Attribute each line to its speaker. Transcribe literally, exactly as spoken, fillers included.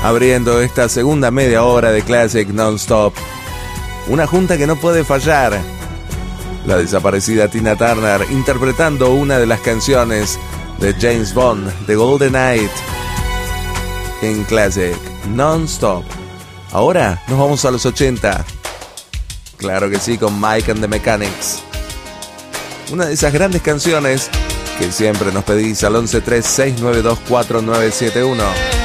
Speaker 1: abriendo esta segunda media hora de Classic Non-Stop. Una junta que no puede fallar. La desaparecida Tina Turner interpretando una de las canciones de James Bond, The Golden Knight, en Classic Non-Stop. Ahora nos vamos a los ochenta. Claro que sí, con Mike and the Mechanics. Una de esas grandes canciones que siempre nos pedís al once tres seis nueve dos cuatro nueve siete uno.